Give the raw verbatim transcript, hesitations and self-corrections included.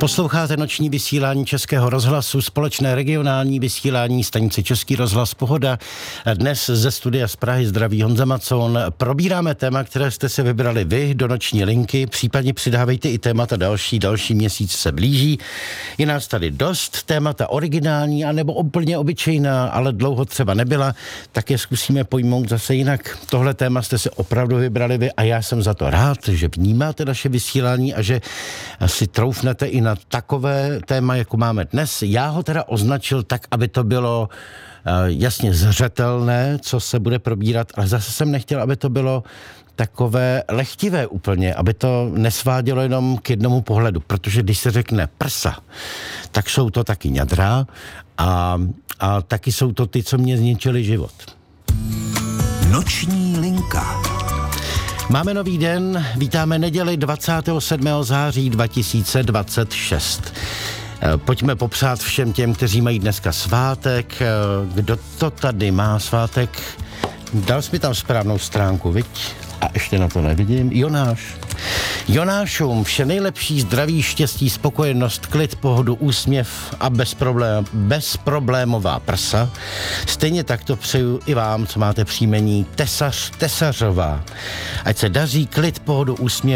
Posloucháte noční vysílání Českého rozhlasu, společné regionální vysílání stanice Český rozhlas Pohoda. Dnes ze studia z Prahy zdraví Honza Macon. Probíráme téma, které jste si vybrali vy do noční linky, případně přidávejte i témata další, další měsíc se blíží. Je nás tady dost, témata originální, anebo úplně obyčejná, ale dlouho třeba nebyla, tak je zkusíme pojmout zase jinak. Tohle téma jste si opravdu vybrali vy a já jsem za to rád, že vnímáte naše vysílání a že si troufnete i na takové téma, jako máme dnes. Já ho teda označil tak, aby to bylo uh, jasně zřetelné, co se bude probírat, ale zase jsem nechtěl, aby to bylo takové lehtivé úplně, aby to nesvádělo jenom k jednomu pohledu, protože když se řekne prsa, tak jsou to taky ňadra a, a taky jsou to ty, co mě zničili život. Noční linka. Máme nový den, vítáme neděli dvacátého sedmého září dva tisíce dvacet šest. Pojďme popřát všem těm, kteří mají dneska svátek. Kdo to tady má svátek? Dal jsi mi tam správnou stránku, viď? A ještě na to nevidím. Jonáš. Jonášům vše nejlepší, zdraví, štěstí, spokojenost, klid, pohodu, úsměv a bezproblém, bezproblémová prsa. Stejně tak to přeju i vám, co máte příjmení Tesař, Tesařová. Ať se daří, klid, pohodu, úsměv